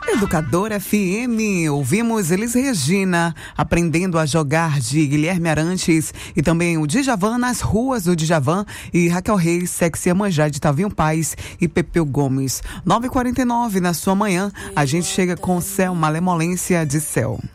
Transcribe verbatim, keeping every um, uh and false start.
Educador F M, ouvimos Elis Regina, Aprendendo a Jogar, de Guilherme Arantes, e também o Djavan, Nas Ruas do Djavan, e Raquel Reis, Sexy Amanjá, de Tavinho Paz e Pepeu Gomes. nove e quarenta e nove na sua manhã, a gente chega com Céu, Malemolência de Céu.